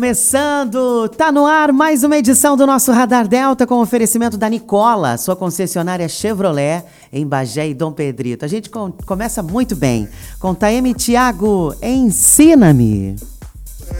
Começando, tá no ar mais uma edição do nosso Radar Delta com oferecimento da Nicola, sua concessionária Chevrolet em Bagé e Dom Pedrito. A gente começa muito bem com Taeme Thiago, ensina-me.